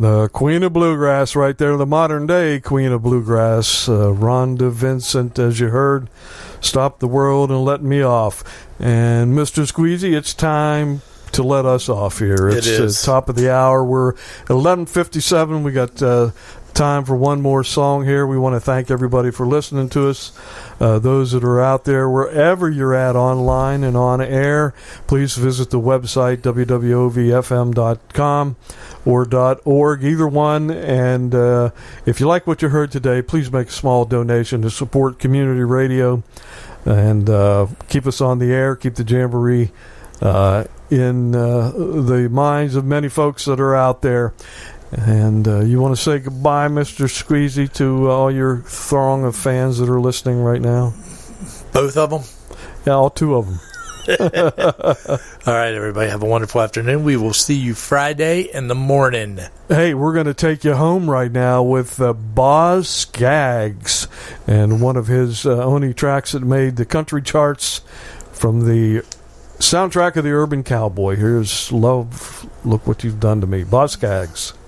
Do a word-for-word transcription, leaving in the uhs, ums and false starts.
The Queen of Bluegrass right there, the modern day Queen of Bluegrass, uh, Rhonda Vincent, as you heard, Stop the World and Let Me Off. And Mister Squeezy, it's time to let us off here. It's it is. the top of the hour. We're at eleven fifty-seven. We got uh, time for one more song here. We want to thank everybody for listening to us. Uh, those that are out there, wherever you're at online and on air, please visit the website, w w o v f m dot com or .org, either one. And uh, if you like what you heard today, please make a small donation to support community radio and uh, keep us on the air, keep the Jamboree uh, in uh, the minds of many folks that are out there. And uh, you want to say goodbye, Mister Squeezy, to all your throng of fans that are listening right now? Both of them? Yeah, all two of them. All right, everybody. Have a wonderful afternoon. We will see you Friday in the morning. Hey, we're going to take you home right now with uh, Boz Scaggs and one of his uh, only tracks that made the country charts from the soundtrack of The Urban Cowboy. Here's Love, Look What You've Done to Me. Boz Scaggs.